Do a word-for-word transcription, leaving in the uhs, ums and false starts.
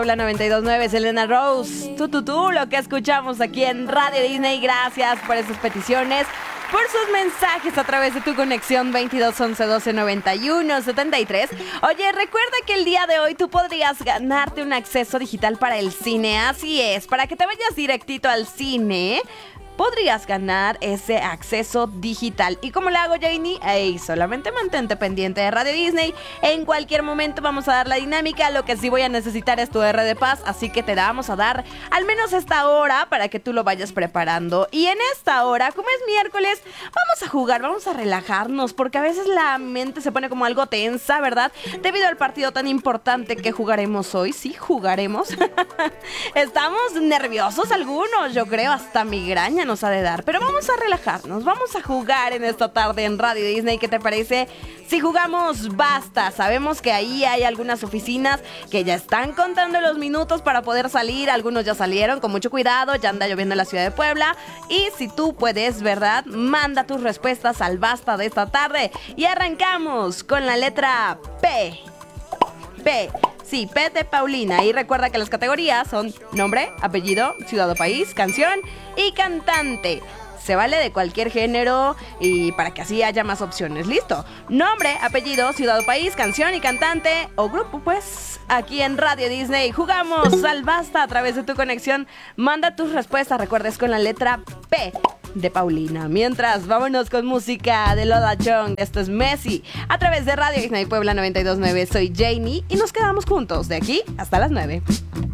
La noventa y dos punto nueve, Selena Rose, tú, tú, tú, lo que escuchamos aquí en Radio Disney. Gracias por esas peticiones, por sus mensajes a través de tu conexión veintidós once doce noventa y uno setenta y tres. Oye, recuerda que el día de hoy tú podrías ganarte un acceso digital para el cine. Así es, para que te vayas directito al cine, podrías ganar ese acceso digital. ¿Y cómo lo hago, Janie? Ey, solamente mantente pendiente de Radio Disney. En cualquier momento vamos a dar la dinámica. Lo que sí voy a necesitar es tu R de paz, así que te la vamos a dar al menos esta hora para que tú lo vayas preparando. Y en esta hora, como es miércoles, vamos a jugar, vamos a relajarnos, porque a veces la mente se pone como algo tensa, ¿verdad? Debido al partido tan importante que jugaremos hoy. Sí, jugaremos. Estamos nerviosos algunos, yo creo, hasta migraña nos ha de dar, pero vamos a relajarnos, vamos a jugar en esta tarde en Radio Disney. ¿Qué te parece si jugamos Basta? Sabemos que ahí hay algunas oficinas que ya están contando los minutos para poder salir, algunos ya salieron, con mucho cuidado, ya anda lloviendo en la ciudad de Puebla, y si tú puedes, ¿verdad? Manda tus respuestas al Basta de esta tarde, y arrancamos con la letra P. P. Sí, P de Paulina. Y recuerda que las categorías son nombre, apellido, ciudad o país, canción y cantante. Se vale de cualquier género y para que así haya más opciones. ¿Listo? Nombre, apellido, ciudad o país, canción y cantante o grupo, pues. Aquí en Radio Disney jugamos al Basta a través de tu conexión. Manda tus respuestas, recuerdes, con la letra P de Paulina. Mientras, vámonos con música de Lola Young. Esto es Messi a través de Radio Disney Puebla noventa y dos punto nueve. Soy Janie y nos quedamos juntos de aquí hasta las nueve.